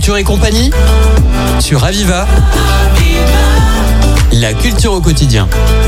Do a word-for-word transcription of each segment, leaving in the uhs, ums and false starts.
Culture et compagnie sur Aviva. La culture au quotidien.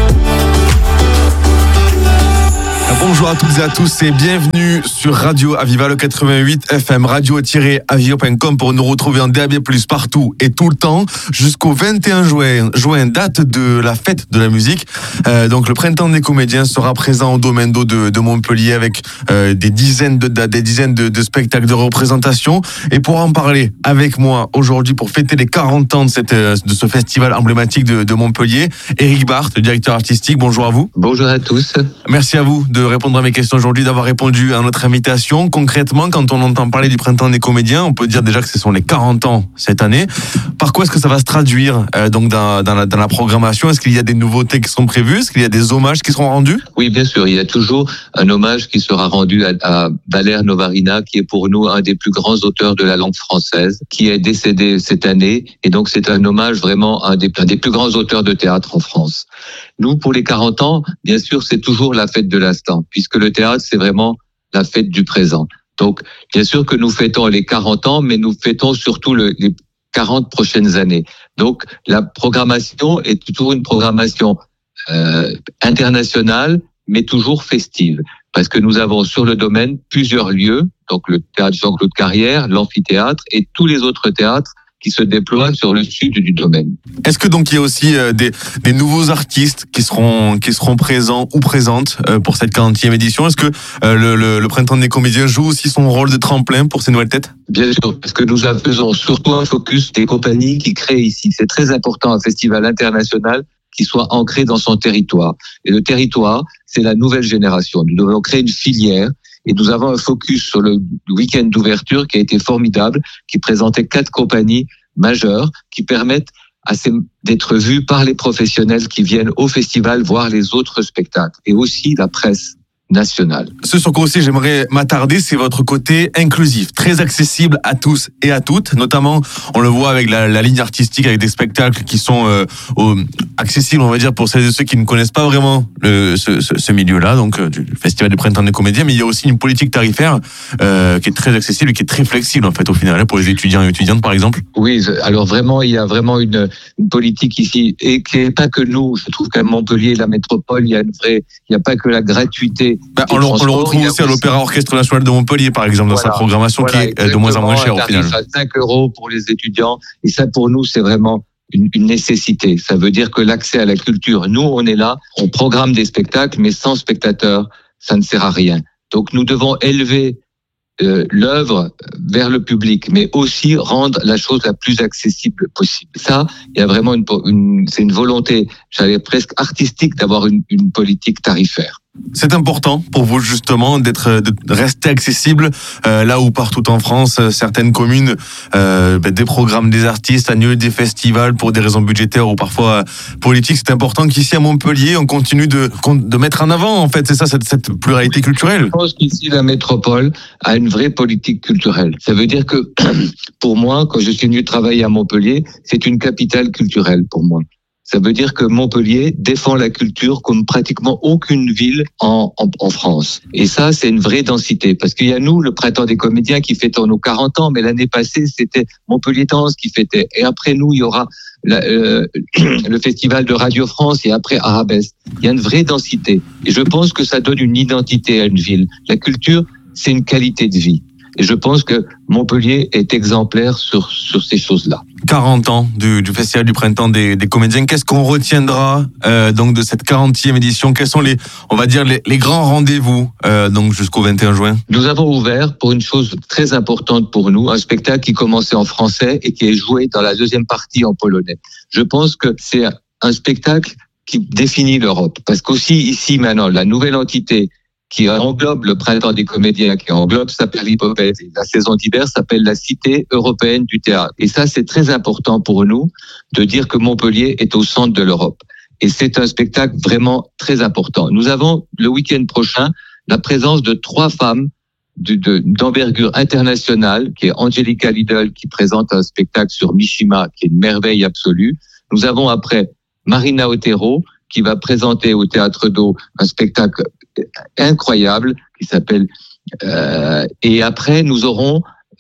Bonjour à toutes et à tous et bienvenue sur Radio Aviva, le quatre-vingt-huit F M, radio tiret aviva point com pour nous retrouver en D A B plus, partout et tout le temps jusqu'au vingt et un juin, juin date de la fête de la musique. Euh, donc le printemps des comédiens sera présent au domaine d'eau de, de Montpellier avec euh, des dizaines de dates, des dizaines de, de spectacles, de représentations. Et pour en parler avec moi aujourd'hui, pour fêter les quarante ans de, cette, de ce festival emblématique de, de Montpellier, Eric Barthes, le directeur artistique, bonjour à vous. Bonjour à tous. Merci à vous de répondre à mes questions aujourd'hui, d'avoir répondu à notre invitation. Concrètement, quand on entend parler du printemps des comédiens, on peut dire déjà que ce sont les quarante ans cette année. Par quoi est-ce que ça va se traduire euh, donc dans, dans, la, dans la programmation? Est-ce qu'il y a des nouveautés qui sont prévues? Est-ce qu'il y a des hommages qui seront rendus? Oui, bien sûr. Il y a toujours un hommage qui sera rendu à, à Valère Novarina, qui est pour nous un des plus grands auteurs de la langue française, qui est décédé cette année. Et donc, c'est un hommage vraiment à un des, un des plus grands auteurs de théâtre en France. Nous, pour les quarante ans, bien sûr, c'est toujours la fête de l'instant, puisque le théâtre, c'est vraiment la fête du présent. Donc, bien sûr que nous fêtons les quarante ans, mais nous fêtons surtout le, les quarante prochaines années. Donc, la programmation est toujours une programmation euh, internationale, mais toujours festive, parce que nous avons sur le domaine plusieurs lieux, donc le théâtre Jean-Claude Carrière, l'amphithéâtre et tous les autres théâtres qui se déploient sur le sud du domaine. Est-ce que donc il y a aussi euh, des, des nouveaux artistes qui seront qui seront présents ou présentes euh, pour cette quarantième édition? Est-ce que euh, le, le, le printemps des comédiens joue aussi son rôle de tremplin pour ces nouvelles têtes? Bien sûr, parce que nous faisons surtout un focus des compagnies qui créent ici. C'est très important, un festival international qui soit ancré dans son territoire. Et le territoire, c'est la nouvelle génération. Nous devons créer une filière. Et nous avons un focus sur le week-end d'ouverture qui a été formidable, qui présentait quatre compagnies majeures qui permettent à ces, d'être vues par les professionnels qui viennent au festival voir les autres spectacles et aussi la presse nationale. Ce sur quoi aussi j'aimerais m'attarder, c'est votre côté inclusif, très accessible à tous et à toutes. Notamment, on le voit avec la, la ligne artistique, avec des spectacles qui sont euh, au, accessibles, on va dire, pour celles et ceux qui ne connaissent pas vraiment le, ce, ce, ce milieu-là, donc euh, du Festival du Printemps des Comédiens. Mais il y a aussi une politique tarifaire euh, qui est très accessible et qui est très flexible, en fait, au final, pour les étudiants et étudiantes, par exemple. Oui, alors vraiment, il y a vraiment une, une politique ici, et qui n'est pas que nous. Je trouve qu'à Montpellier, la métropole, il y a une vraie, il n'y a pas que la gratuité. Bah, on, le, on le retrouve aussi à l'Opéra Orchestre National de Montpellier, par exemple, dans voilà, sa programmation voilà, qui est de moins en moins chère au final. À cinq euros pour les étudiants. Et ça, pour nous, c'est vraiment une, une nécessité. Ça veut dire que l'accès à la culture, nous, on est là, on programme des spectacles, mais sans spectateurs, ça ne sert à rien. Donc, nous devons élever euh, l'œuvre vers le public, mais aussi rendre la chose la plus accessible possible. Ça, il y a vraiment une, une c'est une volonté, j'allais presque artistique, d'avoir une, une politique tarifaire. C'est important pour vous justement d'être, de rester accessible euh, là où partout en France, certaines communes euh, ben, déprogramment des artistes, annulent des festivals pour des raisons budgétaires ou parfois euh, politiques. C'est important qu'ici à Montpellier, on continue de, de mettre en avant, en fait, c'est ça, cette, cette pluralité culturelle. Je pense qu'ici, la métropole a une vraie politique culturelle. Ça veut dire que, pour moi, quand je suis venu travailler à Montpellier, c'est une capitale culturelle pour moi. Ça veut dire que Montpellier défend la culture comme pratiquement aucune ville en, en, en France. Et ça, c'est une vraie densité. Parce qu'il y a nous, le Printemps des Comédiens, qui fêtons nos quarante ans, mais l'année passée, c'était Montpellier Danse qui fêtait. Et après nous, il y aura la, euh, le Festival de Radio France et après Arabesque. Il y a une vraie densité. Et je pense que ça donne une identité à une ville. La culture, c'est une qualité de vie. Et je pense que Montpellier est exemplaire sur, sur ces choses-là. quarante ans du, du Festival du Printemps des, des Comédiens. Qu'est-ce qu'on retiendra euh, donc de cette quarantième édition? Quels sont les, on va dire, les, les grands rendez-vous euh, donc jusqu'au vingt et un juin? Nous avons ouvert pour une chose très importante pour nous, un spectacle qui commençait en français et qui est joué dans la deuxième partie en polonais. Je pense que c'est un spectacle qui définit l'Europe. Parce qu'aussi ici maintenant, la nouvelle entité qui englobe le Printemps des Comédiens, qui englobe s'appelle l'Hippopète. La saison d'hiver s'appelle la Cité européenne du théâtre. Et ça, c'est très important pour nous de dire que Montpellier est au centre de l'Europe. Et c'est un spectacle vraiment très important. Nous avons le week-end prochain la présence de trois femmes de, de, d'envergure internationale, qui est Angelica Lidl, qui présente un spectacle sur Mishima, qui est une merveille absolue. Nous avons après Marina Otero, qui va présenter au Théâtre d'Eau un spectacle incroyable qui s'appelle euh, et après nous aurons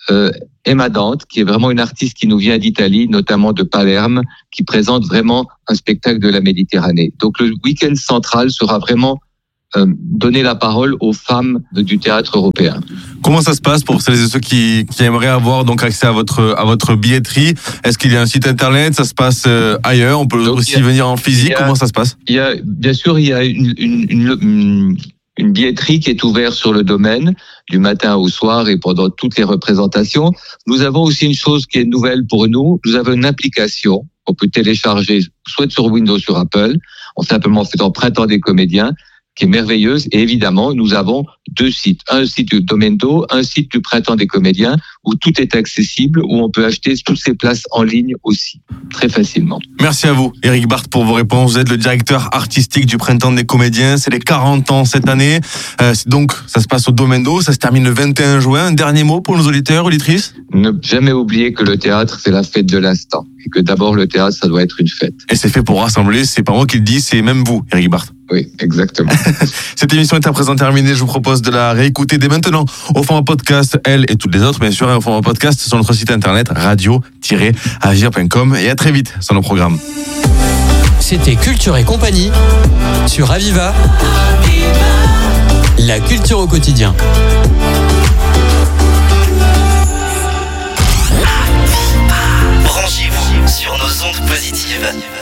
euh, Emma Dante, qui est vraiment une artiste qui nous vient d'Italie, notamment de Palerme, qui présente vraiment un spectacle de la Méditerranée. Donc le week-end central sera vraiment euh, donner la parole aux femmes du théâtre européen. Comment ça se passe pour celles et ceux qui, qui aimeraient avoir donc accès à votre, à votre billetterie? Est-ce qu'il y a un site internet? Ça se passe euh, ailleurs? On peut donc aussi a, venir en physique? A, Comment ça se passe? Il y a, bien sûr, il y a une, une, une, une Une billetterie qui est ouverte sur le domaine du matin au soir et pendant toutes les représentations. Nous avons aussi une chose qui est nouvelle pour nous. Nous avons une application qu'on peut télécharger soit sur Windows, sur Apple. On simplement fait en Printemps des comédiens, qui est merveilleuse. Et évidemment, nous avons deux sites. Un site du Domendo, un site du Printemps des comédiens, où tout est accessible, où on peut acheter toutes ces places en ligne aussi, très facilement. Merci à vous, Éric Barthes, pour vos réponses. Vous êtes le directeur artistique du Printemps des comédiens. C'est les quarante ans cette année. Euh, donc, ça se passe au Domendo. Ça se termine le vingt et un juin. Un dernier mot pour nos auditeurs, auditrices? Ne jamais oublier que le théâtre, c'est la fête de l'instant. Et que d'abord, le théâtre, ça doit être une fête. Et c'est fait pour rassembler. C'est pas moi qui le dis, c'est même vous, Éric Barthes. Oui, exactement. Cette émission est à présent terminée. Je vous propose de la réécouter dès maintenant au format podcast, elle et toutes les autres, bien sûr, au format podcast sur notre site internet radio tiret avia point com, et à très vite sur nos programmes. C'était Culture et compagnie sur Aviva. La culture au quotidien. Branchez-vous sur nos ondes positives.